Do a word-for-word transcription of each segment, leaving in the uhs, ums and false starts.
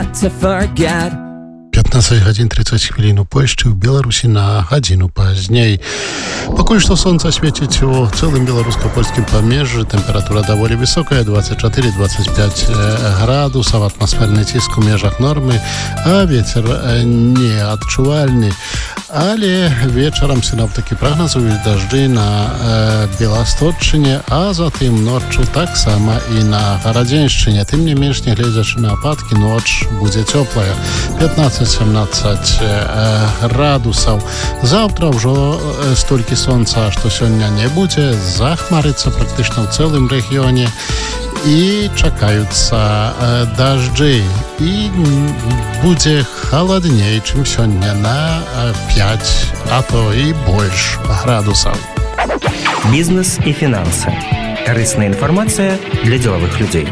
not to forget. пятнадцать гадзін тридцать хвілін у Польшчы, у Беларусі на гадзіну пазней. Пакуль што сонца свеціць у цэлым беларуска-польскім памежжы, тэмпература даволі высокая, двадцать четыре - двадцать пять градусаў, атмасферны ціск у межах нормы, а вецер не адчувальны. Але вечарам сіноптыкі прагназуюць дажджы на э, Беласточчыне, а затым ноччу таксама і на Гарадзеншчыне. Тым не менш, нягледзячы на ападкі, ноч будзе цёплая, пятнадцать - семнадцать э, градусаў. Заўтра ўжо э, столькі сонца, што сёння не будзе, захмарыцца практычна ў цэлым рэгіёне і чакаюцца э, дажджы. І будзе халадней, чым сёння на э, пять, а то і больш градусаў. Бізнес і фінансы. Карысная інфармацыя для дзелавых людзей.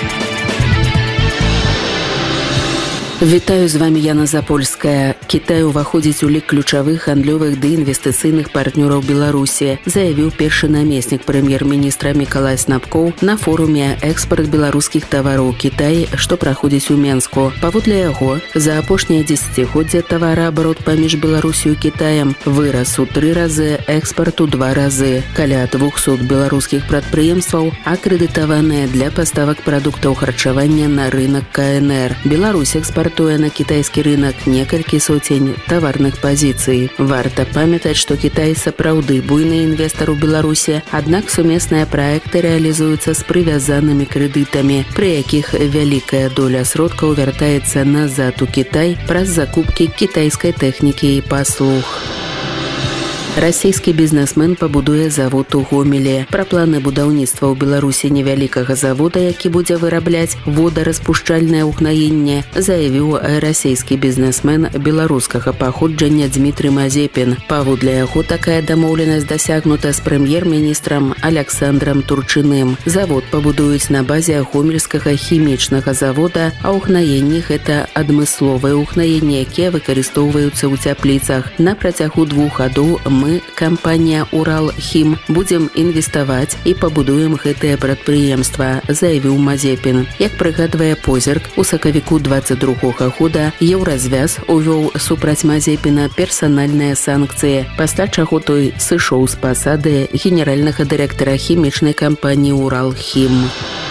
Вітаю, з вами Яна Запольская. Кітай уваходзіць у лік ключавых гандлёвых ды інвестыцыйных партнёраў Беларусі, заявіў першы намеснік прэм'ер-міністра Мікалай Снапкоў на форуме «Экспорт беларускіх тавараў Кітай», што праходзіць у Менску. Паводле яго, за апошняе дзесяцігоддзе тавараабарот паміж Беларусю і Кітаем вырас у тры разы, экспарт у два разы. Каля двухсот беларускіх прадпрыемстваў акрэдытаваныя для паставак прадуктаў харчавання на рынок ка эн эр. Беларусь экспартуе на кітайскі рынок некалькі сотень таварных пазіцый. Варта памятаць, што Кітай сапраўды буйны інвестар у Беларусі, аднак сумесныя праекты рэалізуюцца з прывязанымі крэдытамі, пры якіх вялікая доля сродкаў вяртаецца назад у Кітай праз закупкі кітайскай тэхнікі і паслуг. Расійскі бізнесмен пабудуе завод у Гомелі. Пра планы будаўніцтва ў Беларусі невялікага завода, які будзе вырабляць водараспушчальнае ўгнаенне, заявіў расійскі бізнесмен беларускага паходжання Дмітрый Мазепін. Паводле яго, такая дамоўленасць дасягнута з прэм'ер-міністрам Аляксандрам Турчыным. Завод пабудуюць на базе гомельскага хімічнага завода, а ўгнаенні гэта адмысловыя ўгнаенні, якія выкарыстоўваюцца ў цяпліцах. На працягу двух гадоў мы Мы, кампанія «Урал-Хім», будзем інвеставаць і пабудуем гэтае прадпрыемства, заявіў Мазепін. Як прыгадвае позірк, у сакавіку дваццаць другога года Еўразвяз увёў супраць Мазепіна персанальныя санкцыі, пасля чаго той сышоў з пасады генеральнага дырэктара хімічнай кампаніі «Урал-Хім».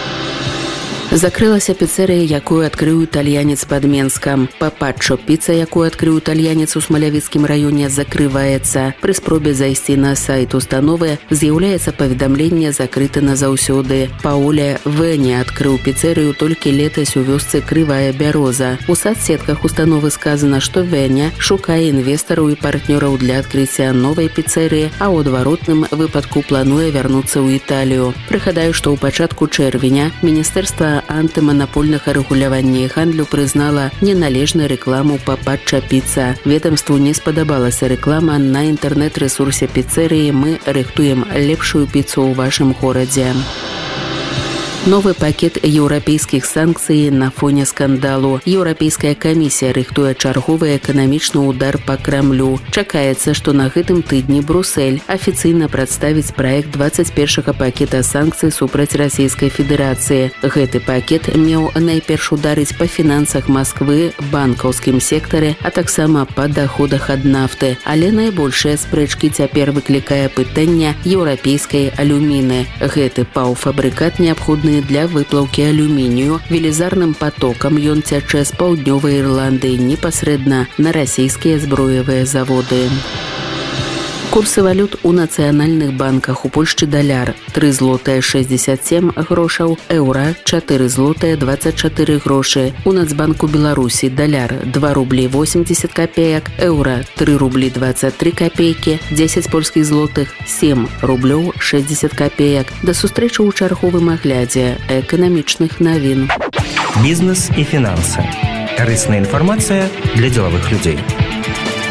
Закрылася піцэрыя, якую адкрыў італьянец пад Менскам. Папаччо піца, якую адкрыў італьянец у Смалявіцкім раёне, закрываецца. Пры спробе зайсці на сайт установы з'яўляецца паведамленне «Закрыта назаўсёды». Паоля Вэне адкрыў піцэрыю толькі летась у вёсцы Крывая Бяроза. У сацсетках установы сказана, што Вэня шукае інвестараў і партнёраў для адкрыцця новай піцэрыі, а ў адваротным выпадку плануе вярнуцца ў Італію. Прыгадаю, што ў пачатку чэрвеня Міністэрства антыманапольнага рэгулявання і гандлю прызнала неналежную рэкламу «Папачча піца». Ведамству не спадабалася рэклама на інтэрнэт-рэсурсе піцэрыі «Мы рыхтуем лепшую піцу ў вашым горадзе». Новы пакет еўрапейскіх санкцый на фоне скандалу. Еўрапейская камісія рыхтуе чарговы эканамічны удар па Крамлю. Чакаецца, што на гэтым тыдні Брусэль афіцыйна прадставіць праект дваццаць першага пакета санкцый супраць Расійскай Федэрацыі. Гэты пакет меў найперш ударыць па фінансах Масквы, банкаўскім сектары, а таксама па даходах ад нафты. Але найбольшыя спрэчкі цяпер выклікае пытання еўрапейскай алюміны. Гэты паўфабрыкат неабходны для выплаўкі алюмінію. Велізарным патокам ён цячэ з паўднёвай Ірландыі непасрэдна на расійскія зброевыя заводы. Курсы валют у нацыянальных банках. У Польшчы даляр тры злотыя шэсцьдзесят сем грошаў, еўра чатыры злотыя дваццаць чатыры грошы. У Нацбанку Беларусі даляр два рублі восемьдесят копеек, еўра тры рублі дваццаць тры копейкі, дзесяць польскіх злотых сем рублёў шэсцьдзесят копеек. Да сустрэчы ў чарговым аглядзе эканамічных навін. Бізнес і фінансы. Карысная інфармацыя для дзелавых людзей.